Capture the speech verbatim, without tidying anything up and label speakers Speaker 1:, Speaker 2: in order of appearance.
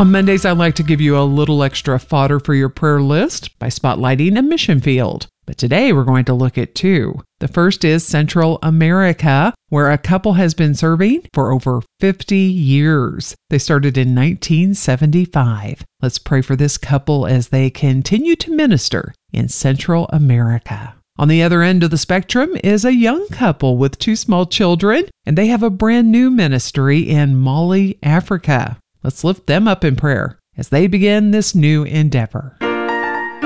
Speaker 1: On Mondays, I like to give you a little extra fodder for your prayer list by spotlighting a mission field. But today we're going to look at two. The first is Central America, where a couple has been serving for over fifty years. They started in nineteen seventy-five. Let's pray for this couple as they continue to minister in Central America. On the other end of the spectrum is a young couple with two small children, and they have a brand new ministry in Mali, Africa. Let's lift them up in prayer as they begin this new endeavor.